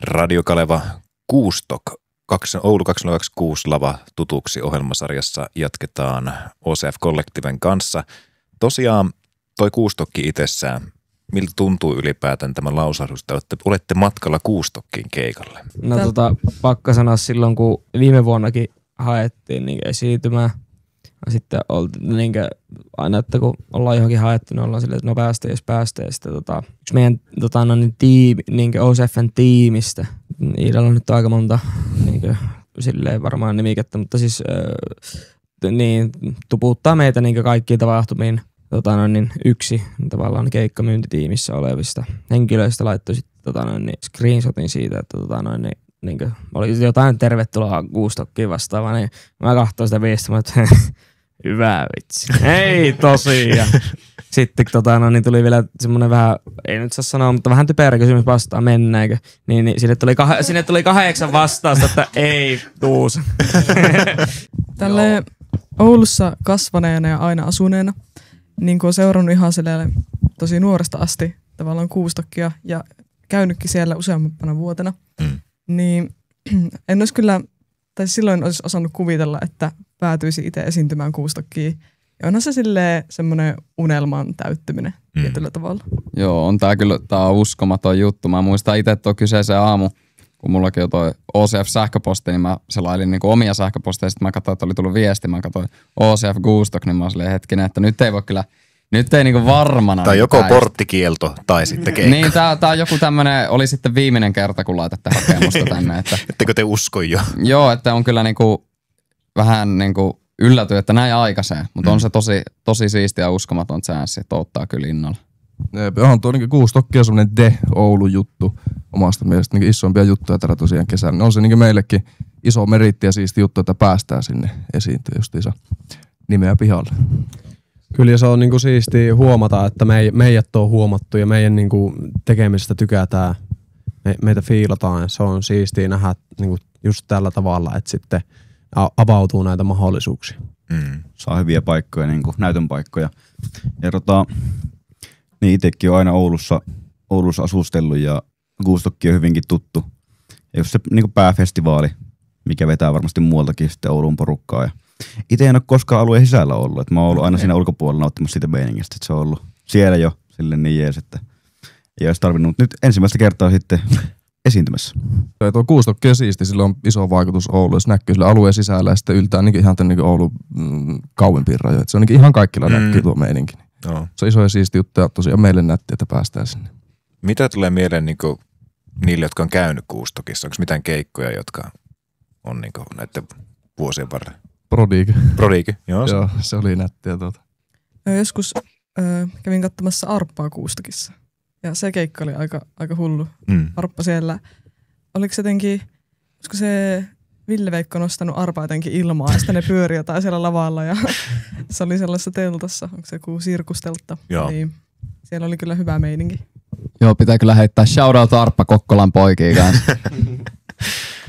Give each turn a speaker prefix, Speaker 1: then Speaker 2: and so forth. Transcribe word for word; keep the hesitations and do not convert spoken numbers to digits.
Speaker 1: Radio Kaleva Kuustok, Oulu kaksituhattakaksikymmentäkuusi lava tutuksi ohjelmasarjassa jatketaan O C F-kollektiiven kanssa. Tosiaan toi Kuustokki itsessään, miltä tuntuu ylipäätään tämä lausahdus, että olette matkalla Kuustokkiin keikalle?
Speaker 2: No tota, pakko sanoa silloin, kun viime vuonnakin haettiin niin esiintymää. Sitten oltiin niin aina, että kun ollaan johonkin haettu, niin ollaan silleen, että no päästä, jos päästä. Ja sitten tota, yksi meidän tota, no, niin tiimi, niin O C F:n tiimistä, Iidalla on nyt aika monta niin silleen varmaan nimikettä, mutta siis äh, niin, tuputtaa meitä niin kaikkiin tapahtumiin tota, no, niin yksi tavallaan keikkamyyntitiimissä olevista henkilöistä laittoi sitten tota, no, niin screenshotin siitä, että tota, no, niin, niin kuin, oli jotain tervetuloa Kuustokkiin vastaavaa, niin mä katsoin sitä viestiä, että hyvä vitsi. Ei tosiaan. Sitten tota, no, niin tuli vielä semmoinen vähän, ei nyt saa sanoa, mutta vähän typerä kysymys vastaan, mennäänkö. Niin, niin sinne, tuli kah- sinne tuli kahdeksan vastausta, että ei tuus.
Speaker 3: Tälle Oulussa kasvaneena ja aina asuneena, niin kun on seurannut ihan tosi nuoresta asti tavallaan Kuustokkia ja käynytkin siellä useampana vuotena, mm. niin en olisi kyllä, tai silloin olisi osannut kuvitella, että päätyisi itse esiintymään Kuustokkiin. Ja onhan se silleen semmoinen unelman täyttyminen mm. tietyllä tavalla.
Speaker 4: Joo, on tää kyllä, tää on uskomaton juttu. Mä muistan itse tuo kyseisen aamu, kun mullakin on toi O C F-sähköposti, niin mä selailin niinku omia sähköposteja, sitten mä katsoin, että oli tullut viesti, mä katsoin O C F Kuustok, niin mä olin hetkinen, että nyt ei voi kyllä, nyt ei niinku varmana.
Speaker 1: Tai joko täistä porttikielto tai sitten keikka.
Speaker 4: Niin, tää, tää on joku tämmönen, oli sitten viimeinen kerta, kun laitatte hakemusta tänne. Että,
Speaker 1: ettekö te usko jo?
Speaker 4: Joo, että on kyllä niinku vähän niinku ylläty, että näin aikaiseen, mutta mm. on se tosi, tosi siistiä ja uskomaton chanssi, että ottaa kyllä innolla.
Speaker 5: Onhan tuo niin Kuustokki on semmoinen de-Oulu-juttu omasta mielestä, niin isompia juttuja täällä tosiaan kesällä. No on se niin meillekin iso meritti ja siisti juttu, että päästään sinne esiintyä justiinsa nimeä pihalle.
Speaker 6: Kyllä se on niin kuin siistiä huomata, että me, meidät on huomattu ja meidän niin kuin tekemistä tykätään, me, meitä fiilataan ja se on siistiä nähdä niin kuin just tällä tavalla, että sitten avautuu näitä mahdollisuuksia.
Speaker 7: Mm. Saa hyviä paikkoja, niin kuin näytön paikkoja. Ja tota, niin itsekin on aina Oulussa, Oulussa asustellut ja Kuustokki on hyvinkin tuttu. Ja just se niin kuin pääfestivaali, mikä vetää varmasti muualtakin sitten Oulun porukkaa. Ja itse en ole koskaan alueen sisällä ollut. Et mä oon ollut aina siinä ulkopuolella nauttimassa siitä meiningistä. Että se on ollut siellä jo silleen niin jees, että ei olisi tarvinnut nyt ensimmäistä kertaa sitten esiintymässä.
Speaker 5: Tuo Kuustokki on siisti, sillä on iso vaikutus Ouluun. Se näkyy sillä alueen sisällä ja sitten yltää niin ihan tämän niin Oulun mm, kauempiin rajoihin. Se on niin ihan kaikilla mm. näkyy tuo meininki. No. Se on iso ja siisti juttu ja tosiaan meille nätti, että päästään sinne.
Speaker 1: Mitä tulee mieleen niin kuin niille, jotka on käynyt Kuustokissa? Onko mitään keikkoja, jotka on niin kuin näiden vuosien varrella?
Speaker 5: Prodige.
Speaker 1: Prodige, joo.
Speaker 5: Joo, se oli nättiä tuota.
Speaker 3: Joskus äh, kävin katsomassa Arppaa Kuustokissa. Ja se keikka oli aika, aika hullu. Mm. Arppa siellä, oliko se jotenkin, olisiko se Ville-Veikko nostanut Arpaa jotenkin ilmaa ja sitten ne pyöri jotain siellä lavalla ja se oli sellaisessa teltassa, onko se joku sirkusteltta. Niin siellä oli kyllä hyvä meininki.
Speaker 4: Joo, pitää kyllä heittää shoutout Arppa Kokkolan poikiin kanssa.